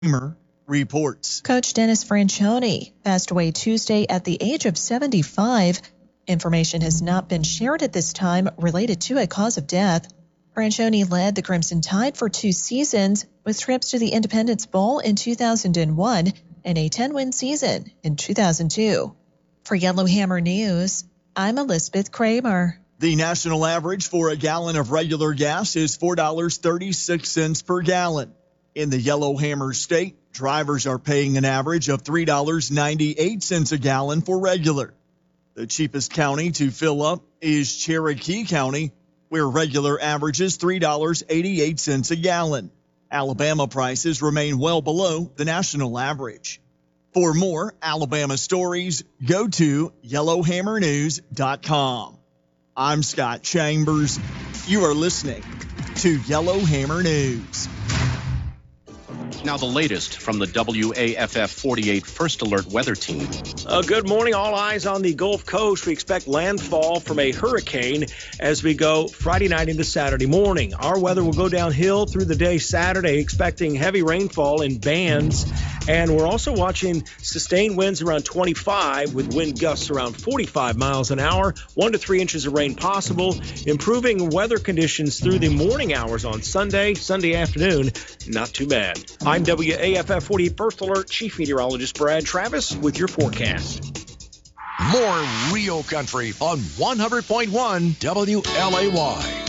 Kramer reports. Coach Dennis Franchione passed away Tuesday at the age of 75. Information has not been shared at this time related to a cause of death. Franchione led the Crimson Tide for 2 seasons, with trips to the Independence Bowl in 2001 and a 10-win season in 2002. For Yellowhammer News, I'm Elizabeth Kramer. The national average for a gallon of regular gas is $4.36 per gallon. In the Yellowhammer State, drivers are paying an average of $3.98 a gallon for regular. The cheapest county to fill up is Cherokee County, where regular averages $3.88 a gallon. Alabama prices remain well below the national average. For more Alabama stories, go to yellowhammernews.com. I'm Scott Chambers. You are listening to Yellowhammer News. Now the latest from the WAFF 48 First Alert Weather Team. Good morning. All eyes on the Gulf Coast. We expect landfall from a hurricane as we go Friday night into Saturday morning. Our weather will go downhill through the day Saturday, expecting heavy rainfall in bands. And we're also watching sustained winds around 25 with wind gusts around 45 miles an hour, 1 to 3 inches of rain possible. Improving weather conditions through the morning hours on Sunday afternoon. Not too bad. I'm WAFF 48 First Alert Chief Meteorologist Brad Travis with your forecast. More real country on 100.1 WLAY.